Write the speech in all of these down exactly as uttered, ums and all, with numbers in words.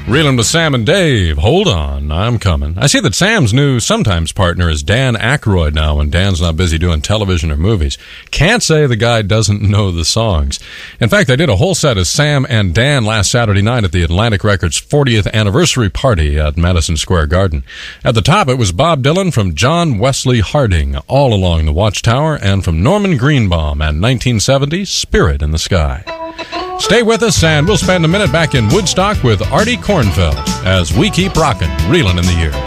Reeling with Sam and Dave. Hold on, I'm coming. I see that Sam's new sometimes partner is Dan Aykroyd now when Dan's not busy doing television or movies. Can't say the guy doesn't know the songs. In fact, I did a whole set of Sam and Dan last Saturday night at the Atlantic Records fortieth anniversary party at Madison Square Garden. At the top, it was Bob Dylan from John Wesley Harding, All Along the Watchtower, and from Norman Greenbaum and nineteen seventy, Spirit in the Sky. Stay with us, and we'll spend a minute back in Woodstock with Artie Kornfeld as we keep rocking, reeling in the years.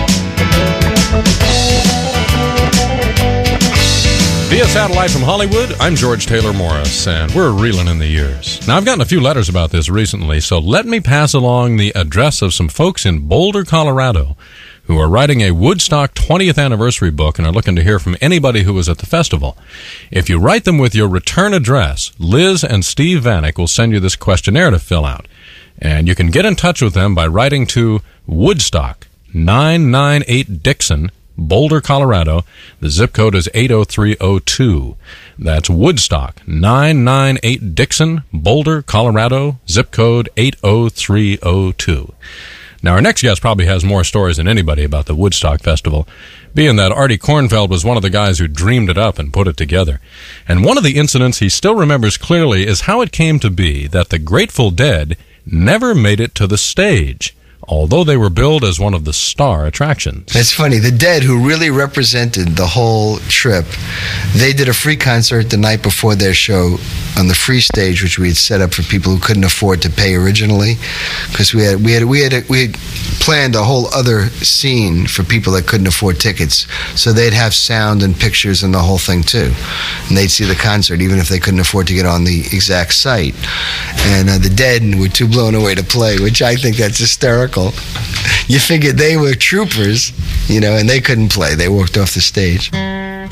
Via satellite from Hollywood, I'm George Taylor Morris, and we're reeling in the years. Now, I've gotten a few letters about this recently, so let me pass along the address of some folks in Boulder, Colorado, who are writing a Woodstock twentieth anniversary book and are looking to hear from anybody who was at the festival. If you write them with your return address, Liz and Steve Vanek will send you this questionnaire to fill out. And you can get in touch with them by writing to Woodstock, nine ninety-eight Dixon, Boulder, Colorado. The zip code is eight oh three oh two. That's Woodstock, nine ninety-eight Dixon, Boulder, Colorado, zip code eight oh three oh two. Now, our next guest probably has more stories than anybody about the Woodstock Festival, being that Artie Kornfeld was one of the guys who dreamed it up and put it together. And one of the incidents he still remembers clearly is how it came to be that the Grateful Dead never made it to the stage, although they were billed as one of the star attractions. It's funny, the Dead, who really represented the whole trip, they did a free concert the night before their show on the free stage, which we had set up for people who couldn't afford to pay originally, because we had we had we had a, we had planned a whole other scene for people that couldn't afford tickets, so they'd have sound and pictures and the whole thing too, and they'd see the concert even if they couldn't afford to get on the exact site. And uh, the Dead were too blown away to play, which I think that's hysterical. You figured they were troopers, you know, and they couldn't play. They walked off the stage.